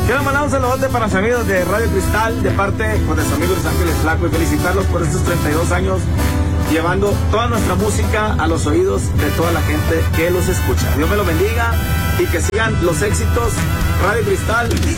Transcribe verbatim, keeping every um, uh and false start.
Quiero mandar un saludote para los amigos de Radio Cristal, de parte pues, de su amigo Luis Ángeles Flaco, y felicitarlos por estos treinta y dos años, llevando toda nuestra música a los oídos de toda la gente que los escucha. Dios me lo bendiga y que sigan los éxitos. Radio Cristal.